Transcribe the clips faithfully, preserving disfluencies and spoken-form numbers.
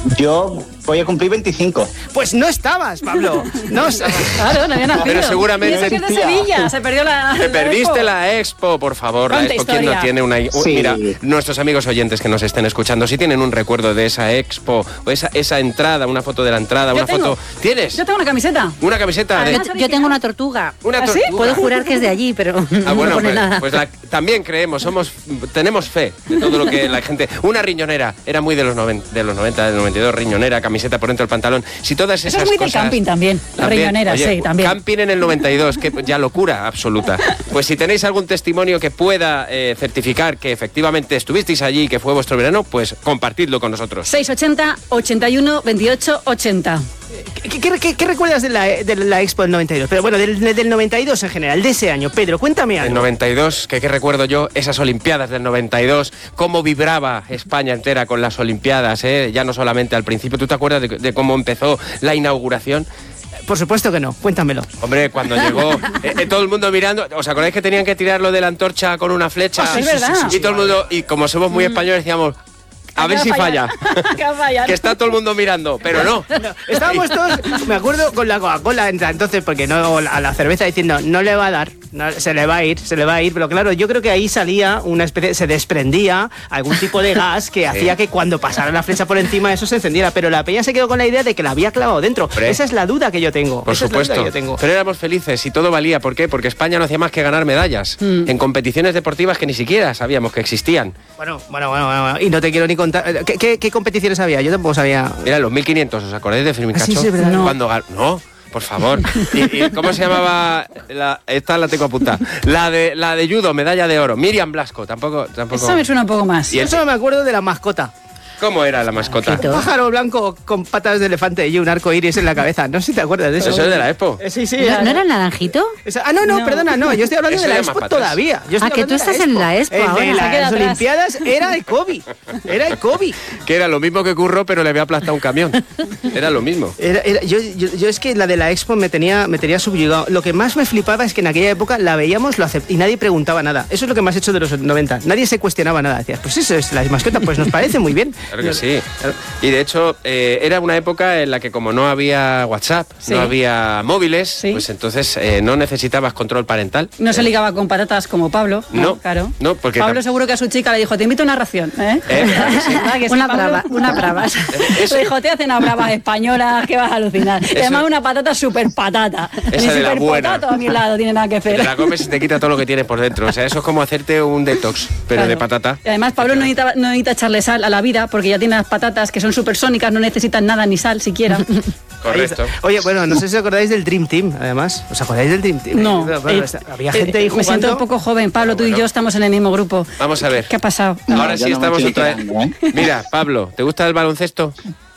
Yo voy a cumplir veinticinco. Pues no estabas, Pablo. No estabas. Claro, no había nacido. Pero seguramente... Y eso que es de Sevilla, se perdió la... Te la perdiste Expo. la Expo, por favor. La Cuánta Expo, ¿quién historia. no tiene una... Sí. Mira, nuestros amigos oyentes que nos estén escuchando, si tienen un recuerdo de esa Expo, o esa, esa entrada, una foto de la entrada, Yo una tengo. foto... ¿Tienes? Yo tengo una camiseta. Una camiseta de... Además, Yo tengo una tortuga. Una ¿Ah, sí? tortuga. Puedo jurar que es de allí, pero Ah, bueno, no pone pues, nada. pues la- también creemos, somos, tenemos fe de todo lo que la gente... Una riñonera, era muy de los, noven, de los noventa, del noventa y dos, riñonera, camiseta por dentro del pantalón. Si todas esas Eso es muy cosas... del camping también, la riñonera, Oye, sí, también. Camping en el noventa y dos, que ya locura absoluta. Pues si tenéis algún testimonio que pueda eh, certificar que efectivamente estuvisteis allí y que fue vuestro verano, pues compartidlo con nosotros. seiscientos ochenta, ochenta y uno, veintiocho, ochenta. ¿Qué, qué, qué- qué recuerdas de la, de la Expo del noventa y dos? Pero bueno, del, del noventa y dos en general, de ese año. Pedro, cuéntame En algo. noventa y dos, que qué recuerdo yo, esas Olimpiadas del noventa y dos, cómo vibraba España entera con las Olimpiadas, ¿eh? Ya no solamente al principio. ¿Tú te acuerdas de, de cómo empezó la inauguración? Por supuesto que no, cuéntamelo. Hombre, cuando llegó eh, eh, todo el mundo mirando, ¿os acordáis que tenían que tirarlo de la antorcha con una flecha? Ah, sí, es verdad. Y todo el mundo, y como somos muy españoles, decíamos, a ver si falla. Que va a fallar. Que está todo el mundo mirando, pero no. Estábamos todos, me acuerdo, con la Coca-Cola entonces, porque no a la cerveza diciendo, no le va a dar, no, se le va a ir, se le va a ir. Pero claro, yo creo que ahí salía una especie, se desprendía algún tipo de gas que hacía que cuando pasara la flecha por encima eso se encendiera. Pero la peña se quedó con la idea de que la había clavado dentro. Hombre. Esa es la duda que yo tengo. Por Esa es la duda supuesto. que yo tengo. Pero éramos felices y todo valía. ¿Por qué? Porque España no hacía más que ganar medallas en competiciones deportivas que ni siquiera sabíamos que existían. Bueno, bueno, bueno, bueno, bueno. Y no te quiero ni contar. ¿Qué, qué, qué competiciones había? Yo tampoco sabía. Mira, los mil quinientos, ¿os acordáis de Fermín Ah, sí, Cacho? sí, es verdad. No. Cuando gan- no, por favor. ¿Y, y cómo se llamaba? La, esta la tengo apuntada. La de la de judo, medalla de oro. Miriam Blasco, tampoco, tampoco. Eso me suena un poco más. Y Yo el- solo me acuerdo de la mascota. ¿Cómo era la mascota? Quito. Pájaro blanco con patas de elefante y un arco iris en la cabeza. No sé si te acuerdas de eso. Eso es de la Expo. Eh, Sí, sí. ¿No, ¿no era el naranjito? Esa- ah, no, no, No. perdona, no. Yo estoy hablando Eso de la ya más Expo para atrás. todavía. Yo estoy Ah, que tú hablando de estás en la Expo El ahora. de Se queda las atrás. Olimpiadas era el COVID. Era el COVID. Que era lo mismo que Curro, pero le había aplastado un camión. Era lo mismo. Era- era- yo, yo, yo es que la de la Expo me tenía, me tenía subyugado. Lo que más me flipaba es que en aquella época la veíamos lo acep- y nadie preguntaba nada. Eso es lo que más he hecho de los noventa. Nadie se cuestionaba nada. Decías, pues eso es las mascotas, pues nos parece muy bien. Claro que sí. Y de hecho, eh, era una época en la que como no había WhatsApp, Sí. no había móviles, Sí. pues entonces eh, no necesitabas control parental. No se ligaba con patatas como Pablo. No, claro. no, porque Pablo tam- seguro que a su chica le dijo, te invito a una ración. ¿Eh? Eh, ¿verdad que sí? ¿Verdad que sí, Una Pablo? brava, una brava. Eso- Le dijo, te hacen a bravas españolas que vas a alucinar. Y además una patata súper patata. Esa de la super buena. potato a mi lado tiene nada que Te hacer. la comes y te quita todo lo que tienes por dentro. O sea, eso es como hacerte un detox, pero Claro. de patata. Y además Pablo no necesita, no necesita echarle sal a la vida porque ya tiene las patatas que son supersónicas, no necesitan nada ni sal siquiera. Correcto. Ahí está. Oye, bueno, no sé si os acordáis del Dream Team, además. ¿Os acordáis del Dream Team? No. Eh, bueno, Eh, está- había eh, gente ahí Me jugando. siento un poco joven, Pablo, tú y Bueno. yo estamos en el mismo grupo. Vamos a ver. ¿Qué ha pasado? Ahora yo sí no me estamos estoy otra vez. enterando, ¿eh? Mira, Pablo, ¿te gusta el baloncesto?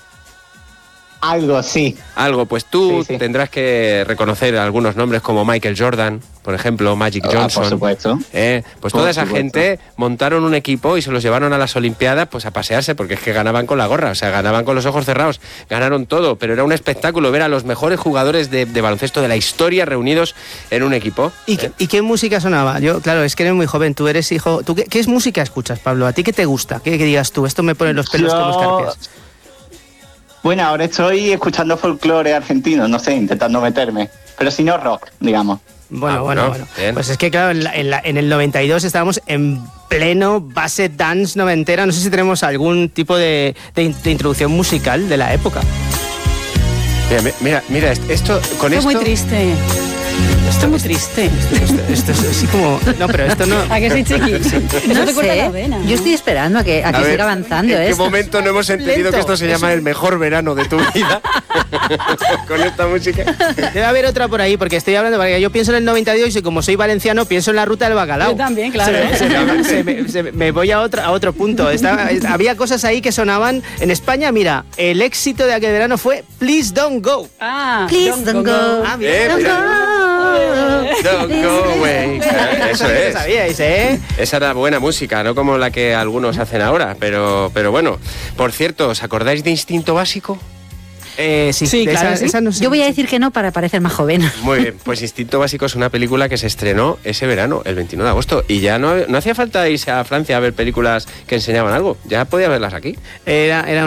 Algo, sí. Algo, pues tú Sí, sí. tendrás que reconocer algunos nombres como Michael Jordan, por ejemplo, Magic Ah, Johnson. por supuesto. Eh, pues Por toda esa supuesto. gente montaron un equipo y se los llevaron a las Olimpiadas pues a pasearse, porque es que ganaban con la gorra, o sea, ganaban con los ojos cerrados, ganaron todo, pero era un espectáculo ver a los mejores jugadores de, de baloncesto de la historia reunidos en un equipo. ¿Y, qué- ¿Y qué música sonaba? Yo, claro, es que eres muy joven, tú eres hijo. ¿Tú qué, qué es música escuchas, Pablo? ¿A ti qué te gusta? ¿Qué, qué digas tú? Esto me pone los pelos como escarpias. Bueno, ahora estoy escuchando folclore argentino, no sé, intentando meterme. Pero si no rock, digamos. Bueno, Ah, bueno, bueno, bueno. bien. Pues es que, claro, en, la- en la- en el noventa y dos estábamos en pleno base dance noventera. No sé si tenemos algún tipo de, de in- de introducción musical de la época. Mira, mi- mira, mira, esto con Esto es esto muy triste. Esto es muy triste. Esto, esto es así como... No, pero esto no... ¿A que sí, chiqui? Eso No te corta la sé. vena. Yo estoy esperando a que, a que A ver, siga avanzando ¿en qué esto. momento no hemos entendido Lento. que esto se llama el mejor verano de tu vida? Con esta música. Debe haber otra por ahí, porque estoy hablando... Porque yo pienso en el noventa y dos y como soy valenciano, pienso en la ruta del bacalao. Yo también, claro. Se me, se me- se me- se me- me voy a otro, a otro punto. Estaba- había cosas ahí que sonaban... En España, mira, el éxito de aquel verano fue Please Don't Go. Ah, Please don't go. Ah, mira. Eh, Don't mira. go. Don't go away. Eso Lo es. sabíais, ¿eh? Esa era buena música, no como la que algunos hacen ahora, pero, pero bueno. Por cierto, ¿os acordáis de Instinto Básico? Eh, sí, Sí, de claro, esa- sí. esa no sé. Yo voy a decir que no para parecer más joven. Muy bien, pues Instinto Básico es una película que se estrenó ese verano, el veintiuno de agosto, y ya no, no hacía falta irse a Francia a ver películas que enseñaban algo, ya podía verlas aquí. Era, era